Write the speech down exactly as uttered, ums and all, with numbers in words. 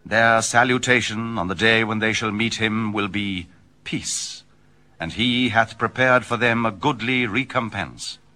Their salutation on the day when they shall meet him will be peace, and he hath prepared for them a goodly recompense.